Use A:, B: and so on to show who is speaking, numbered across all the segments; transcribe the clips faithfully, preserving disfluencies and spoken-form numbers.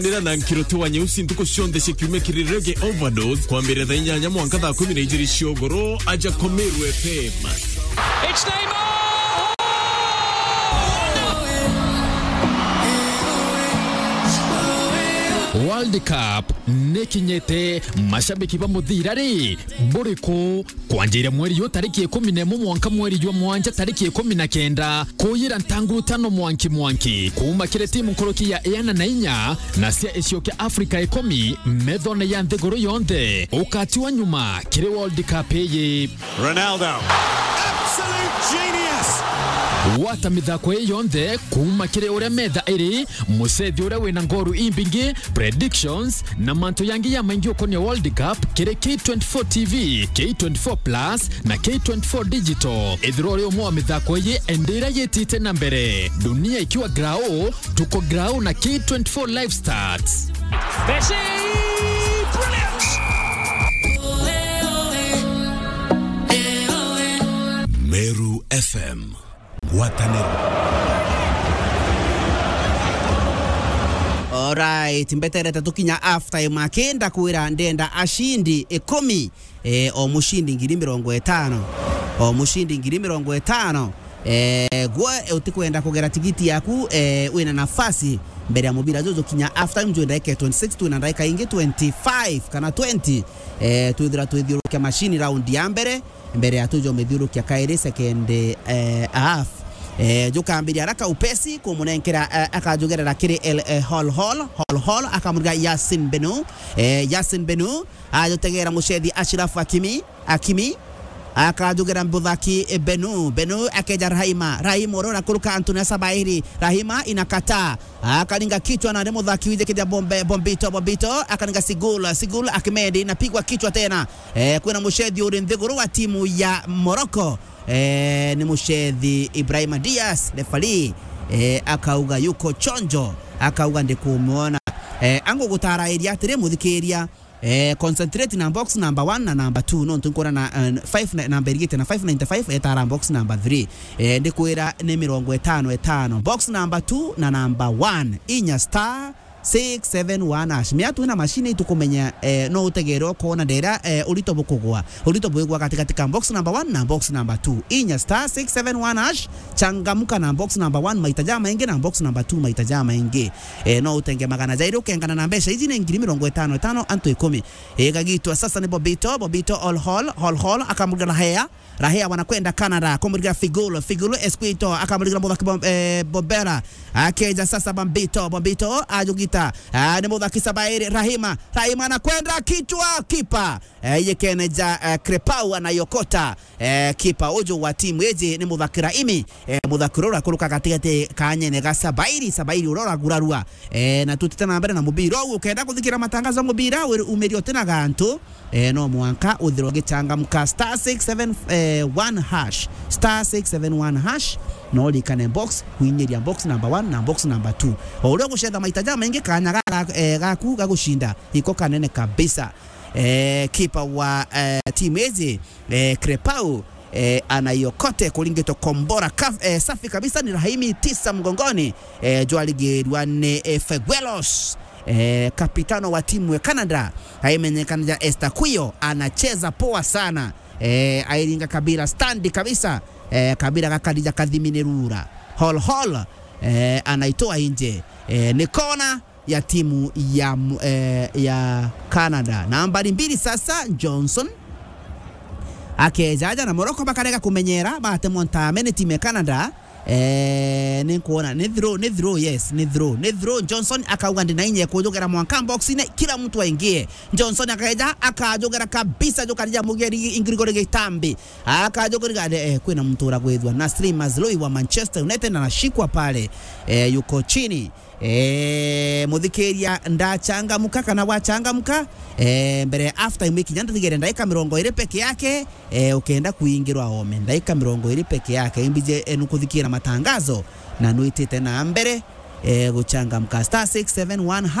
A: Nira na nkirote wa nyeusi ntuko shonde shekume kirirege overdose kwa mbere da inyanya mwanka da kumi na ijiri shiogoro aja komeru F M.
B: It's Neymar!
C: World Cup nekinyete mashabiki ba muthirari buriko kwanjira mweri yo tariki kumi na moja mwanka mweri yo mwanja tariki kumi na kenda kuyira ntangurutano mwanki mwanki kuma kire timu nkoroki ya Eana na inya na cia Ethiopia Africa ekomi methone ya nthegoro yonde ukati wa nyuma kire World Cup ye
D: Ronaldo, absolute genius.
C: wata mithako yonde kuma kire ure metha iri musethi ure wina ngoru imbingi predictions na manto yangi ya maingi okonia World Cup kire K twenty-four T V, K twenty-four Plus na K twenty-four Digital. Ithirori umwa mithako ye endera yetite na mbere dunia ikiwa grao tuko grao na K twenty-four Live Starts.
B: Messi! Brilliant!
A: Meru F M Watanero.
E: Alright, mbetere tatukinya after makenda kuira ndenda ashindi ekomi e, o mushindi ngiri mirongo etano o mushindi ngiri mirongo etano e, gwe utikwenda kugera tikiti yaku e, wina nafasi mbere ya mubira zozo kinya after mjo ndaika twenty-six tu ndaika ingi twenty-five kana twenty e, tuidhira tuidhirukia mashini round ya mbere mbere ya tujo medhirukia kairi second e, half. Eh, jukambiri haraka upesi kumunenkera uh, akajugerera kiri el uh, hall hall hall hall akamurga Yasin Benu eh, Yasin Benu ajotegera mushedi Ashraf Hakimi Hakimi akajugera mbudhaki eh, Benu Benu akeja Rahima Rahima orora kuruka Antonia Sabairi Rahima inakata akaninga kichwa na mudhaki wije kija bombe bombito bombito akaninga Sigul Sigul Ahmed inapigwa kichwa tena eh, kuna mushedi uri ndheguru wa timu ya Morocco Eh, ni mushedhi Ibrahima Diaz refali eh, akauga yuko chonjo akauga ndikumuona eh, ango gutara area tire muthikiria eh, concentrate na box number one na number two no tunkora na uh, five na number gite na five ninety-five etara box number three eh, ndikwira ni mirongo etano etano box number two na number one inya star six seven one ash miatu na machine itukumenya eh, no utegero kona ndera eh, ulito bukugwa ulito bugwa katika katika box number one na box number two inya star six seven one ash changamuka na box number one maitajama inge na box number two maitajama inge eh, no utenge magana zaidi ukengana na mbesha hizi ni ngiri mirongo etano etano anto ikumi eh, kagitwa sasa ni Bobito Bobito all hall all hall akamurga na hea Rahia wanakwenda Canada kumurga Figulo Figulo Esquito akamurga mudhaki eh, Bobera akeja sasa Bambito Bambito ajugita ni mudhaki Sabairi Rahima Rahima anakwenda kichwa kipa eh, yekeneja eh, Krepau anayokota eh, kipa ujo wa timu eje ni mudhaki Raimi eh, mudhaki rora kuruka katikate kanyene ga Sabairi Sabairi urora gurarua eh, na tutitana mbere na mubira ukenda kuthikira matangazo mubira umerio tena gantu eh, no mwanka uthiroge changamka star six seven one hash star six seven one hash no likane box winyeria box number one na box number two oro gushenda maitaja mengi kanya gaku eh, gaku gagushinda iko kanene kabisa eh, kipa wa eh, timu ezi eh, Krepau eh, anayokote kulingeto kombora kaf, eh, safi kabisa ni Rahimi tisa mgongoni eh, Joaligerwa ne eh, Feguelos eh, kapitano wa timu ya Canada haimenyekana ja Estaquio anacheza poa sana eh, airinga Kabila standi kabisa eh, Kabila kakadija kadhiminerura hall hall eh, anaitoa nje eh, ni kona ya timu ya eh, ya Canada nambari mbili sasa Johnson akejaja na Morocco bakarega kumenyera bate montame timu ya Canada eh, ni kuona ni throw ni throw yes ni throw ni throw Johnson akauga ndi nainye kujogera mwanka box ine kila mtu aingie Johnson akaja akajogera kabisa jokarija mugeri ingirigore gitambi akajogera eh, kwena mtu uragwethwa Nasri Mazloi wa Manchester United anashikwa pale eh, yuko chini eh, muthikiria ndachangamuka kana wachangamuka eh, mbere after imiki nyanda tigere ndaika mirongo ire peke yake eh, ukenda kuingirwa ome ndaika mirongo ire peke yake imbije eh, nukuthikira matangazo na nuitite na mbere eh, guchangamka star six seven one hash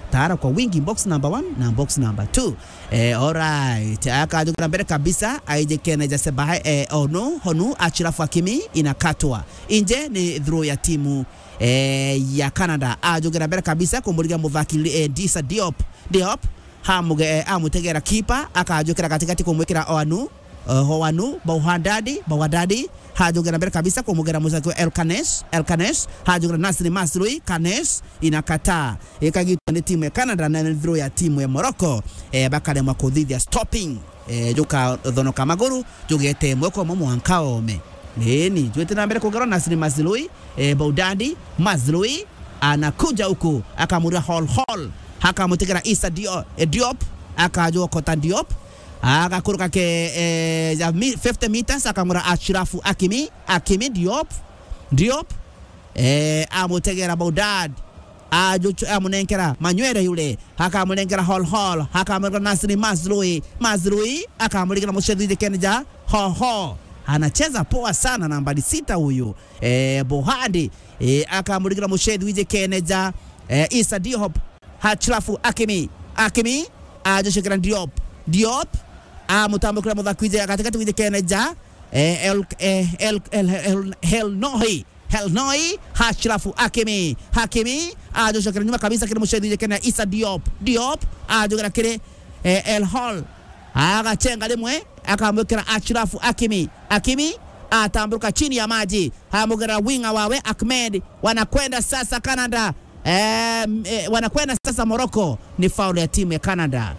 E: tara kwa wingi box number one na box number two. Eh, alright, akajuka mbele kabisa aijekene jasebahe eh, ono honu Achraf Hakimi inakatwa inje. Ni throw ya timu eh, ya Canada. Ajuka mbele kabisa kumuriga muvaki eh, Disa Diop Diop hamuge eh, amutegera kipa akajuka katikati kumwekera Oanu uh, Hoanu Bauhadadi Bauhadadi hajuka mbele kabisa kumugera Musako Elkanes Elkanes hajuka Nasri Masrui Kanes inakataa ikagitwa ni timu ya Canada na throw ya timu ya Morocco eh, bakale makodhidi ya stopping eh, joka dhonoka maguru jugete mweko momo ankaome nini juete na mbele kugera Nasri Masrui eh, Baudadi Masrui anakuja huku akamura hall hall hakamutegera Issa Diop eh, Diop akajua Kota Diop akakuruka ke eh, ya fifty meters akamura Achraf Hakimi Hakimi Diop Diop eh, amutegera Baudad ajuchu amunenkera Manywere yule hakamunengera hall hall hakamura Nasri Mazrui Mazrui akamurika Mushedhi Kenja ho ho anacheza poa sana nambari sita huyu eh, Bohadi eh, akamurika Mushedhi Kenja eh, Issa Diop Achraf Hakimi Hakimi ajushikira Diop Diop amutambo kula mudhakwije katikati wije Kenja eh, el eh, el el el hel nohi hel nohi Achraf Hakimi Hakimi ajo kile nyuma kabisa kile Mushedhi Kenya Issa Diop Diop ajo kile kile eh, el hall aga chenga lemwe akamwekera Achraf Hakimi Hakimi atambuka chini ya maji hamugera winga wawe Ahmed wanakwenda sasa Canada eh, eh, wanakwenda sasa Morocco. Ni foul ya timu ya Canada.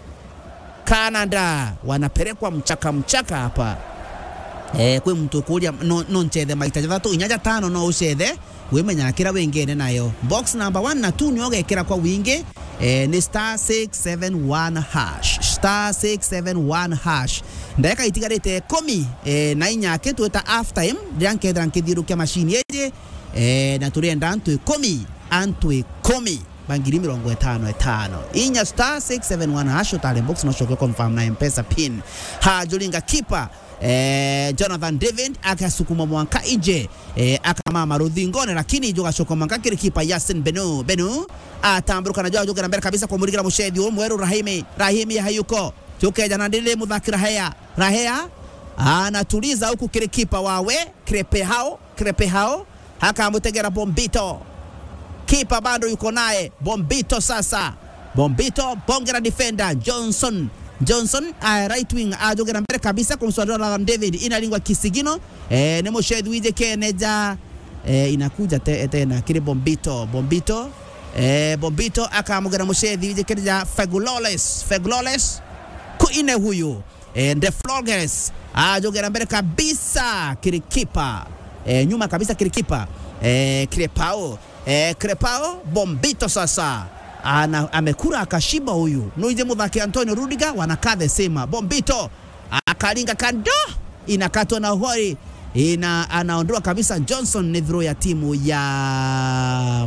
E: Canada wanapelekwa mchaka mchaka hapa eh, kwe mtu kulia no, no nchede maitaji vatu inyaja tano no ushede wemenya kira wengene nayo box number one na two nyoge kira kwa wingi eh, ni star six seven one hash star six seven one hash ndaka itigarete komi eh, na inyake tueta half time dranke dranke diru kya machine yeje eh, na turenda antu komi antu komi bangiri mirongo etano etano inya star six seven one hash utale box no shoko confirm na M-Pesa pin ha julinga kipa eh, Jonathan David akasukuma mwanka inje eh, akamama Rudhingone lakini joka shoko mwanka kile kipa Yasin Benu Benu atambuka na joa joka mbele kabisa kwa Murigira Mushedhi Omweru Rahimi Rahimi hayuko tuke jana ndile mudhakira haya Rahea anatuliza huku kile kipa wawe Krepe hao Krepe hao hakamutegera Bombito kipa bado yuko naye Bombito sasa Bombito bongera defender Johnson Johnson uh, right wing ajogera mbele kabisa kumsondola David inalingwa kisigino eh, ni Mushedhi wije Kenja eh, inakuja te, tena kile Bombito Bombito eh, Bombito akamugera Mushedhi wije Kenja Fegulores Fegulores kuine huyu eh, the Flores ajogera mbele kabisa kile kipa eh, nyuma kabisa kile kipa eh, Krepao eh, Krepao Bombito sasa ana amekura akashiba huyu noije mudhaki Antonio Rudiger wanakadhe sema Bombito akalinga kando inakatwa na hori ina anaondoa kabisa Johnson. Ni throw ya timu ya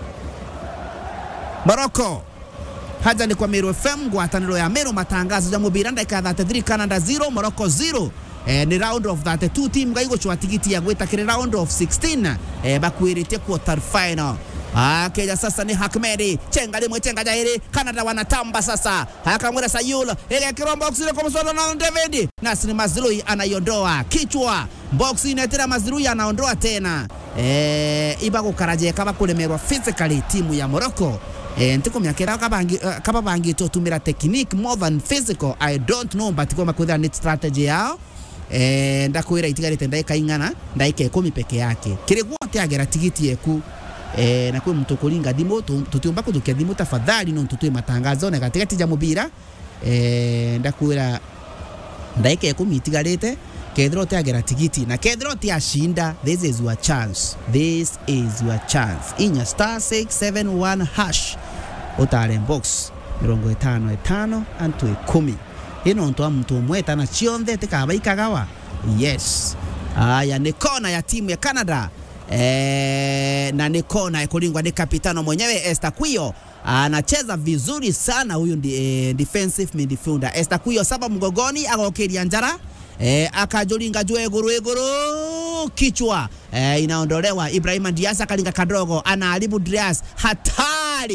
E: Morocco. Haja ni kwa Meru F M gwataniro ya Meru matangazo ya mubira ndaka thirty-three Canada zero Morocco zero. Eh, ni round of thirty-two team gaigo chwa tigiti ya gweta kire round of sixteen eh, bakuirite quarter final. Ah, keja sasa ni Hakmedi chenga limwe chenga jairi Canada wanatamba sasa akamwera Sayul ile kirombo box ile kwa msono na David Nasri Mazrui anaiondoa kichwa box inatira Mazrui anaondoa tena eh, ibako karaje kama kulemerwa physically timu ya Morocco. Eh, ntiko myakera kabangi uh, kaba bangi to tumira technique more than physical I don't know but kwa makuda net strategy yao eh, ndakuira itigarite ndaika ingana ndaike kumi peke yake kire gwote agera tigiti yeku eh, na kwa mtu kulinga dimo tutumba kudukia dimo tafadhali no tutue matangazo na katikati ya mubira eh, ndakuira ndaike kumi itigarite kedro te agera tigiti na kedro te ashinda. This is your chance this is your chance inya star six seven one hash utale box mirongo etano etano antu kumi ino nto mtu mweta na chionde tekaba ikagawa. Yes, aya ni kona ya timu ya Canada eh, na ni kona ya kulingwa ni kapitano mwenyewe Estaquio anacheza vizuri sana huyu ndi, eh, defensive midfielder Estaquio saba mgogoni agokeria njara eh, akajolinga jwe guru eguru kichwa eh, inaondolewa. Ibrahima Diaz akalinga kadogo anaharibu Diaz hatari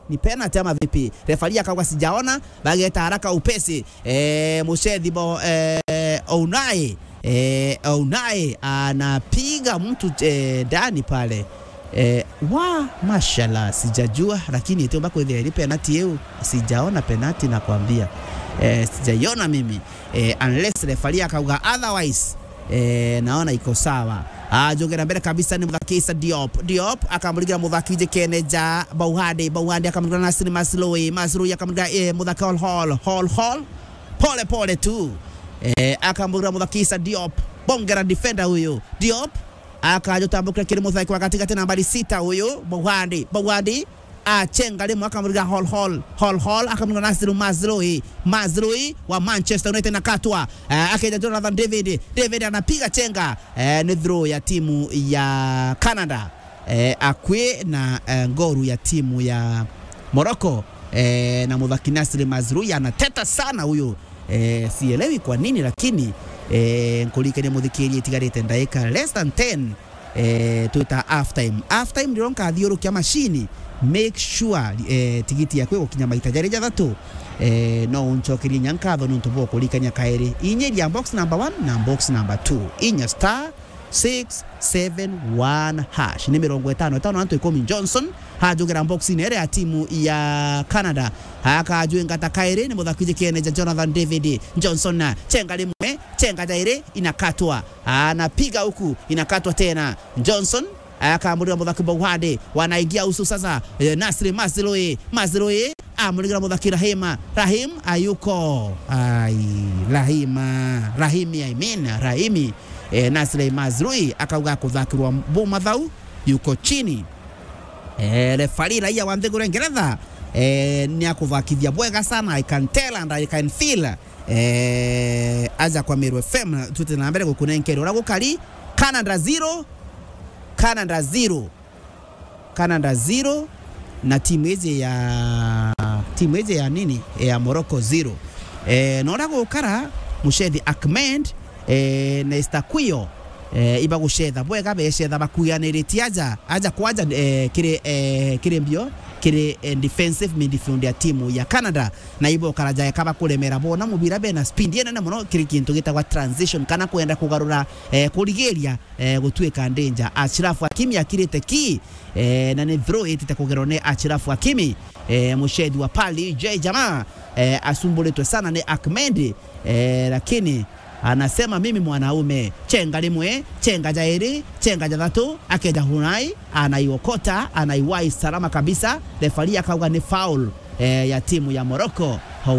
E: ni penalty ama vipi? Refari akawa sijaona, bageta haraka upesi. Eh, Mushedi bo eh, Ounaye eh, Ounaye anapiga mtu ndani eh, pale. Eh, wa mashallah sijajua, lakini ito mbako ile penalty yeu sijaona penalty na kuambia. Eh, sijaiona mimi eh, unless refari akawa otherwise eh, naona iko sawa. Ajongera mbele kabisa ni Muthakisa Diop. Diop akamuligira Muthakije Keneja Bauhade. Bauhade akamuligira Nasri Masloi. Masloi akamuligira eh, Muthaka Hall Hall. Hall Hall pole pole tu. Eh, akamuligira Muthakisa Diop. Bongera defender huyo. Diop akajotambuka kile Muthaki wakati kati nambari sita huyo. Bauhade. Bauhade achenga lemo akamuligira Hall Hall. Hall Hall akamuligira Nasri Masloi. Masloi wa Manchester United na katwa. Uh, akaja Jonathan David. David anapiga chenga. Uh, ni throw ya timu ya Canada. Uh, akwe na uh, ngoru ya timu ya Morocco. Uh, na Muthaki Nasri Masloi anateta sana huyo. Uh, sielewi kwa nini lakini uh, nkulike ni muthikiri itigarite ndaika less than ten. Uh, tuita half time. Half time ndio nkathioru kia mashini. Make sure eh, tigiti yakwe ukinyama itajareja thatu eh, no unchokiria nyankatho nuntubo kulikanya kairi inyeri ya box number one na box number two inya star six seven one hash ni mirongo itano itano Anto Ikomi Johnson hajugera box ine ya timu ya Canada haka ajue ngata kairi ni Muthakije Keneja Jonathan David Johnson na chenga limwe chenga jaire inakatwa anapiga huku inakatwa tena Johnson akamuligira Muthaki Bauhade wanaingia usu sasa eh, Nasri Masloi Masloi amuligira Muthaki Rahima Rahim ayuko ai Rahima Rahimi I mean Rahimi eh, Nasri Masloi akauga kuthakirwa Bournemouth yuko chini eh, refari raia wa Nthiguru Ngeretha eh, ni akuthakithia bwega sana. I can tell and I can feel eh, aja kwa Meru F M tutena mbele gukunenkero ura gukari Canada zero Canada zero Canada zero na timu hizi ya timu hizi ya nini ya Morocco zero. Eh, nora gukara Mushedi Ahmed eh, na Estaquio eh, iba gushetha bwega beshetha bakuyaniriti aja aja kwaja eh, kire eh, kire mbio kire eh, defensive midfield ya timu ya Canada na ibo karaja kaba kulemera bona mubira bena speed yena na muno kire kintu gitagwa transition kana kwenda kugarura eh, kurigeria eh, gutweka danger. Achraf Hakimi akirite ki eh, na ne throw it takugerone Achraf Hakimi eh, Mushedi wa pali J jamaa eh, asumbuletwe sana ne Ahmed eh, lakini anasema mimi mwanaume chenga limwe chenga jairi chenga jathatu akeja Hunai anaiokota anaiwai salama kabisa. Refari akauga ni foul eh, ya timu ya Morocco.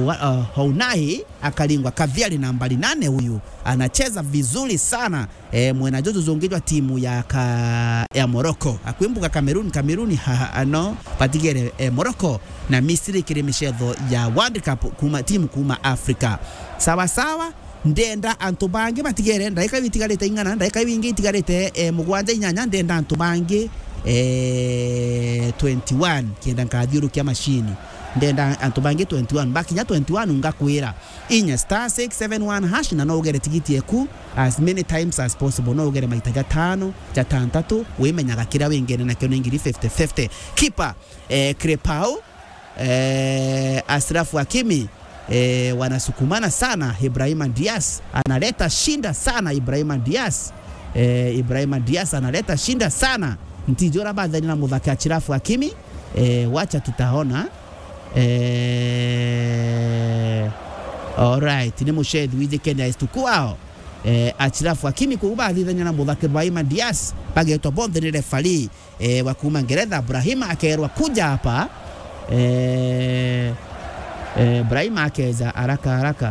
E: Hunai uh, akalingwa kaviali nambari nane huyu anacheza vizuri sana eh, mwena jojo zongejwa timu ya ka, ya Morocco akwimbuka Cameroon Cameroon ano patigere eh, Morocco na Misri kile mishezo ya World Cup kuma timu kuma Afrika sawa sawa. Ndenda antubange batigere ndaika bitigarete ingana ndaika bingi itigarete eh, mugwanja inyanya ndenda antubange eh, twenty-one kenda nkadhiru kia mashini ndenda antubange twenty-one bakinya twenty-one ungakwira inya star six seven one hash na no ugere tigiti eku as many times as possible no ugere maitaga tano ja tantatu wimenyaga kira wengene na kyo ngiri fifty fifty kipa eh, Krepau eh, Achraf Hakimi E, wanasukumana sana. Ibrahima Diaz analeta shinda sana. Ibrahima Diaz e, Ibrahima Diaz analeta shinda sana. Ntijora badhani na Muthaki Achraf Hakimi e, wacha tutaona e, alright ni Mushedi wije Kenya istukuao e, Achraf Hakimi kubadhi dhani na Muthaki Ibrahima Diaz bageto bonde ni refali e, wakuma Ngeretha Ibrahima akerwa kuja hapa e, Eh, Ibrahima akeza haraka haraka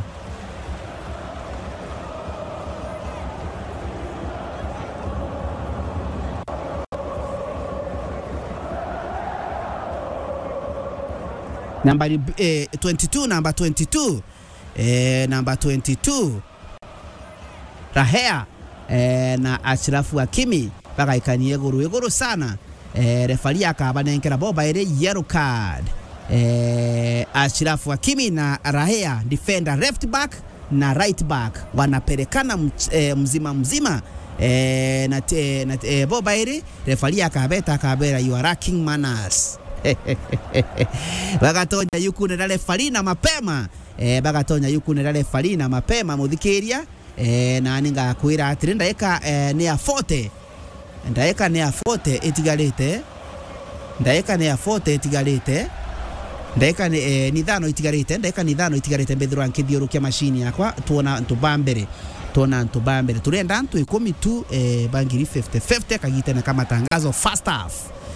E: nambari eh, twenty-two number twenty-two eh, number twenty-two Rahea eh, na Achraf Hakimi baka ikanie guru eguru sana eh, refari akabanenkera boba ere yellow card. Eh, Achraf Hakimi na Rahea defender left back na right back wanapelekana eh, mzima mzima eh, na te, na te, eh, boba ere refari akabeta akabera you are lacking manners bagatonya yukune dale farina mapema eh bagatonya yukune dale farina mapema muthikiria eh nani ngakwira atiri ndaika eh, ni aforty ndaika ni aforty itigarite ndaika ni aforty itigarite ndaika ni eh, ni thano itigarite ndaika ni thano itigarite mbethirwa nkithiurukia machine yakwa tuona ntubambere tuona ntubambere turenda ntu ikumi tu eh, bangiri fifty fifty kagitena kama tangazo first half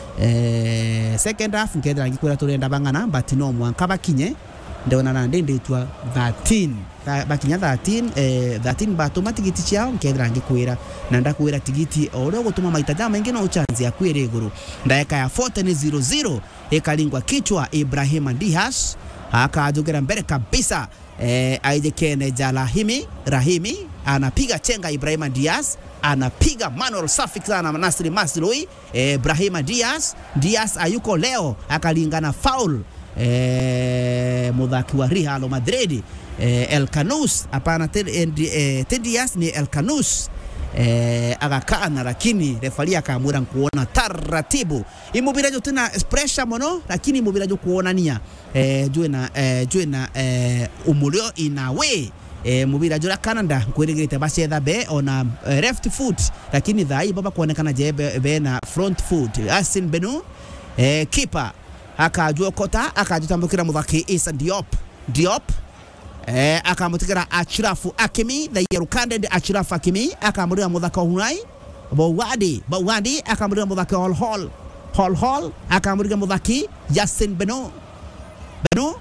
E: eh second half ngedra ngikwira turenda bangana but no mwanka bakinye ndona na ndendetwa thirteen bakinya thirteen eh thirteen batuma tigiti ciao ngedra ngikwira na ndakwira tigiti oro gutuma maitaja mengi no chance ya kwire iguru ndaeka ya forty ni zero zero ekalingwa kichwa Ibrahim Diaz akajogera mbele kabisa eh aijekene Jalahimi Rahimi anapiga chenga Ibrahim Diaz anapiga Manuel safi sana Nasri Maslui eh, Ibrahim Diaz Diaz ayuko leo akalingana foul eh, mudhaki wa Real Madrid eh, El Canus hapana eh, Diaz ni El Canus eh, agakana lakini refari akaamura kuona taratibu imubira jo tena pressure mono lakini imubira jo kuona nia eh, jue na eh, jue na eh, umulio inawe e mubira jura Canada kwirigirite bacetha be ona uh, left foot lakini thai baba kuonekana je be, be na front foot Asin Benu e keeper akajua kota akajitambukira muthaki Issa Diop Diop e akamutikira Achrafu Hakimi the yellow carded Achrafu Hakimi akamurira muthaka Hunai Bawadi Bawadi akamurira muthaki Hall Hall Hall Hall akamurira muthaki Asin Benu Benu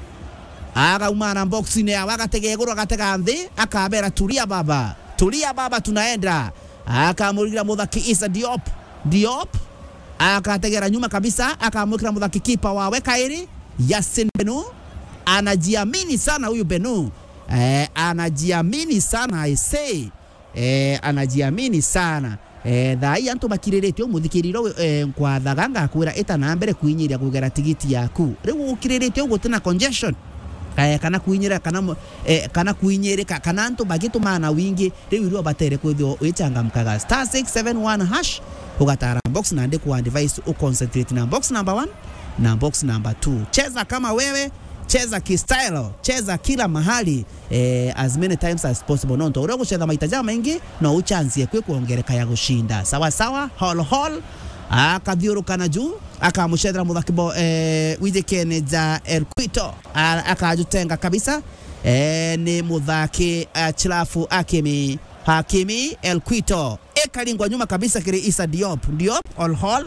E: aga umana boxing ya wakatege goro akatega nthi akabera tulia baba tulia baba tunaenda akamurira muthaki Issa Diop Diop akategera nyuma kabisa akamurira muthaki kipa wawe Kairi Asin Benu anajiamini sana huyu Benu eh, anajiamini sana I say eh, anajiamini sana eh, thai antu bakirerete umuthikiriro eh, kwa thaganga kwira eta na mbere kuinyiria kugera tigiti yaku riu ukirerete ugo tena congestion kaya kana kuinyira kana eh, kana kuinyereka kana antu bagitu mana wingi riu iro batere kwithio wichangamkaga star six seven one hash ugatara box na ndiko on device u concentrate na box number one na box number two cheza kama wewe cheza kistyle cheza kila mahali eh, as many times as possible no ndo urego cheza maitaja mengi no uchanzie kwe kuongereka ya gushinda sawa sawa hall hall akathiurukana juu akamushedra muthakibo eh wijekene za Elquito akajutenga kabisa eh ni muthaki Achrafu Hakimi Hakimi Elquito ekalingwa nyuma kabisa kile Issa Diop Diop all hall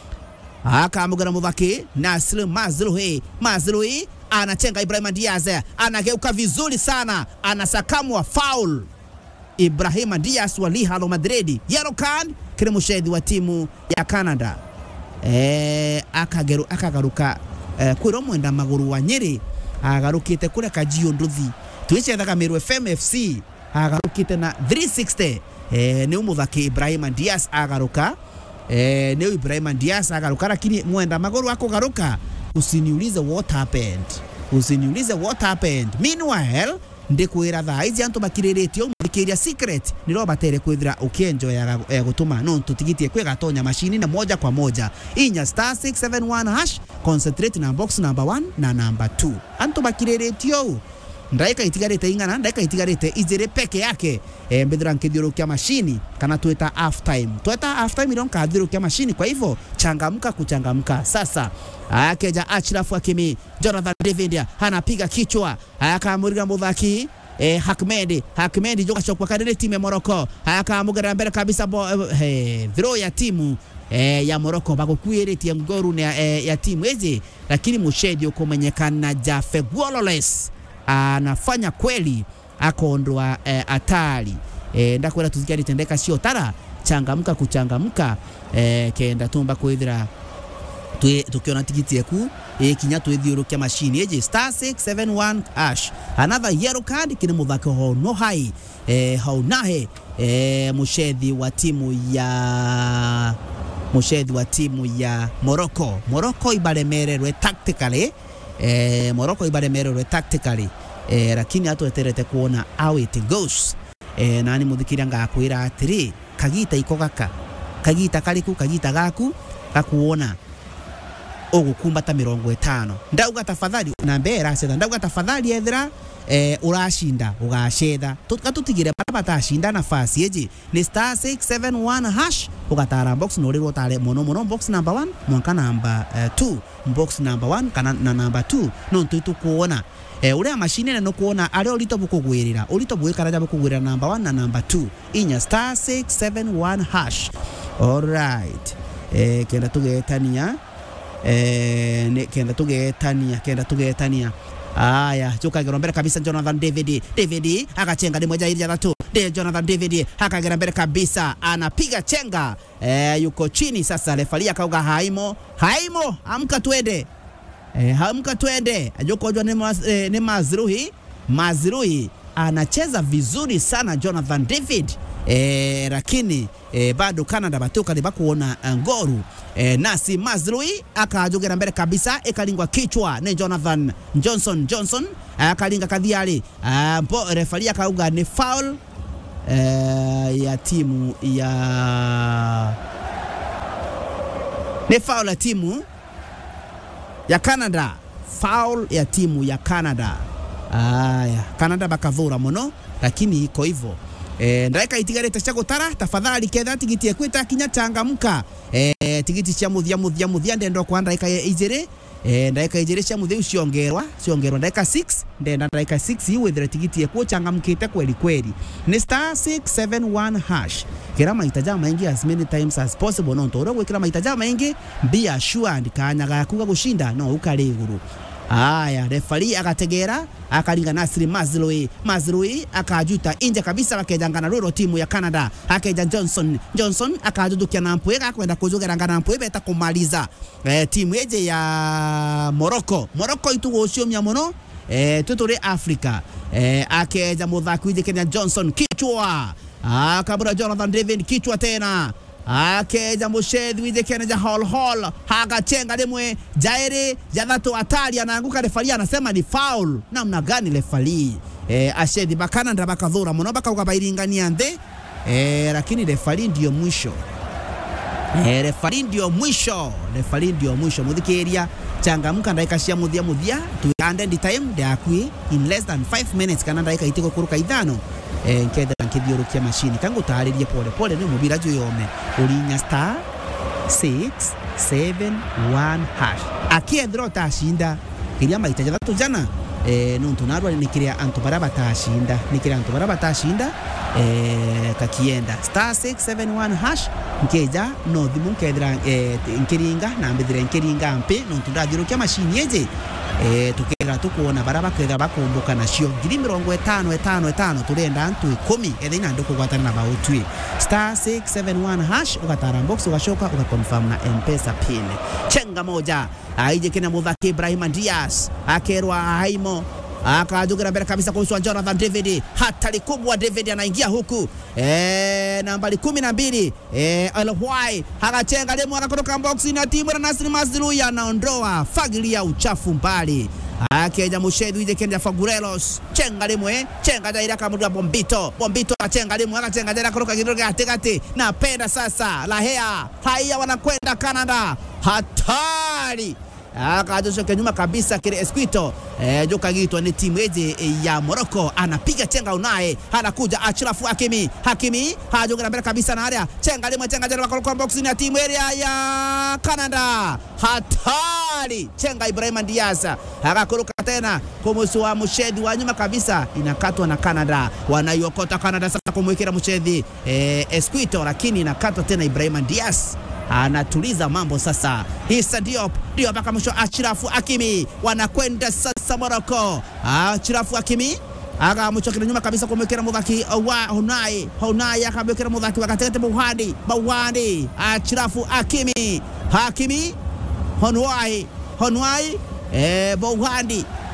E: akamugana muthaki Nasri Mazlui Mazlui anachenga Ibrahim Diaz anageuka vizuri sana anasakamwa foul Ibrahim Diaz wa Real Madrid yellow card kile mushedi wa timu ya Canada eh akageru akagaruka eh, kwiro mwenda maguru wa Nyeri agarukite kule Kajio Nduthi twicethaga Meru F M F C agarukite na three sixty eh ni umuthaki Ibrahim Diaz agaruka eh ni Ibrahim Diaz agaruka lakini mwenda maguru wako garuka usiniulize what happened usiniulize what happened meanwhile ndikwira thaa izi antu bakirerete umuthikiriria secret niro batere kwithira ukienjo ya, ya gutuma no tutigitie kwe gatonya machine na moja kwa moja inya star six seven one hash concentrate na box number one na number two antu bakirerete yo ndaika itigarete ingana ndaika itigarete izere peke yake e, mbethira nkithiurukia machine kana tueta half time tueta half time ndo nkathiurukia machine kwa hivyo changamka kuchangamka sasa akeja Achrafu Hakimi Jonathan David anapiga kichwa akamurira muthaki eh Hakmedi Hakmedi joka chokwa kadere timu ya Morocco akamugera mbele kabisa bo eh throw ya timu eh ya Morocco bagokuiretia ngoru ya, eh, ya timu hizi lakini mushedi ukomenyekana Jafe Gwololes anafanya kweli akondoa hatari eh, eh, ndakwenda tuzikia litendeka sio tara changamka kuchangamka eh, kenda tumba kwithira tu tukiona tikiti yeku e kinya twithiurukia machine eje star six seven one hash another yellow card kina muthako ho no hai eh haunahe eh mushedi wa timu ya mushedi wa timu ya Morocco Morocco ibaremererwe tactically eh Morocco ibaremererwe tactically eh lakini hatu eterete kuona how it goes eh nani muthikiria ngakwira atiri kagita iko gaka kagita kaliku kagita gaku gakuona ugukumbata mirongo itano ndauga tafadhali nambera setha ndauga tafadhali ethira eh urashinda ugacetha tukatutigire barabata ashinda nafasi eji ni star six seven one hash ugatara box no riro tare mono mono box number one mwanka number uh, two box number one kana na number two no ntuitu kuona eh ule machine no kuona ari olito bukugwirira olito bwikara ja bukugwirira number one na number two inya star six seven one hash. All right, eh kenda tugetania eh ne kenda tugetania kenda tugetania aya chuka girombere kabisa Jonathan David David akachenga ni moja ili ya tatu de Jonathan David akagera mbele kabisa anapiga chenga eh yuko chini sasa refalia kauga haimo haimo amka twende eh amka twende yuko jua ni, eh, ni Mazruhi Mazruhi anacheza vizuri sana Jonathan David eh lakini eh, bado Canada batoka liba kuona ngoru eh, nasi Mazrui akajogera mbele kabisa ekalingwa kichwa ne Jonathan Johnson Johnson akalinga kadhiali mpo refalia kauga ni foul eh, ya timu ya ni foul ya timu ya Canada foul ya timu ya Canada. Aya Canada bakavura muno lakini iko hivyo. Eh ndaika itigarete cha gutara tafadhali ketha tigiti ekwita kinya changamka eh tigiti cia muthia muthia muthia ndendo kwa ndaika ijere eh ndaika ijere cia muthia uciongerwa ciongerwa ndaika six ndenda ndaika six iwethera tigiti ekwo changamkite kweli kweli ni star six seven one hash kira mahitaji maingi as many times as possible no ntoro gwikira mahitaji maingi be assured kanyaga kuga gushinda no ukareguru. Aya refari akategera akalinga Nasri Mazrui Mazrui akajuta inje kabisa bakejangana roro timu ya Canada akeja Johnson Johnson akajudukia na mpwe akakwenda kujogera ngana mpwe beta kumaliza eh, timu eje ya Morocco Morocco itugocio mya mono eh tutore Africa eh akeja muthaki uje Kenya Johnson kichwa akabura Jonathan David kichwa tena akeja Mushedhi wije Kenya Hall Hall hakachenga lemwe Jairi Jadhato hatari anaanguka refali anasema ni foul namna gani refali eh Ashedi bakana nda bakadhura muno bakaukabailingania nde eh lakini refali ndio mwisho eh refali ndio mwisho refali ndio mwisho mudhikeria changamka ndaika cia muthia muthia to end the time they are in less than five minutes kana ndaika itiko kuruka ithano eh nkeda nkidiorukia machine kangu taaririe pole pole ni mubira jo yome ulinya star six seven one hash akiendro tashinda kiria mahitaji tatu jana eh nuntu narwa nikiria antu baraba tashinda nikiria antu baraba tashinda eh kakienda star six seven one hash nkeja no thimu nkedra eh nkiringa na mbithira nkiringa mpe nuntu ndadirukia machine yeje eh tukera tukuona baraba kwega bakumbuka nacio ngiri mirongo itano itano itano turenda antu ikumi ethina ndoko gwatana na bautwi star six seven one hash ugatara box ugashoka ugaconfirm na M-Pesa pin chenga moja aije kina muthaki Ibrahim Diaz akerwa haimo akajogera mbele kabisa kwa Jonathan David hatari kubwa David anaingia huku eh nambari kumi na mbili eh Alwai akachenga demo akakutoka box na timu ya Nasri Mazrui anaondoa fagilia uchafu mbali akeja Mushedhi ije Kenya Fagurelos chenga demo eh chenga jaira kama Bombito Bombito achenga demo akachenga jaira kutoka kidogo katikati na penda sasa la hea haya wanakwenda Canada hatari akajoshoka nyuma kabisa kile Esquito eh joka gitwa ni timu eje ya Morocco anapiga chenga unaye anakuja Achraf Hakimi Hakimi hajogera mbele kabisa na area chenga limwe chenga jana kwa box ni timu area ya Canada hatari chenga Ibrahim Diaz akakuruka tena kumusu wa Mushedhi wa nyuma kabisa inakatwa na Canada wanaiokota Canada sasa kumwekera Mushedhi eh Esquito lakini inakatwa tena Ibrahim Diaz anatuliza mambo sasa. Issa Diop Diop mpaka mwisho Achraf Hakimi wanakwenda sasa Morocco. Achraf Hakimi aga mchokera nyuma kabisa kumwekera mudhaki wa Hunai Hunai akamwekera mudhaki wakati Buhandi Buhandi Achraf Hakimi Hakimi Hunai Hunai eh Buhandi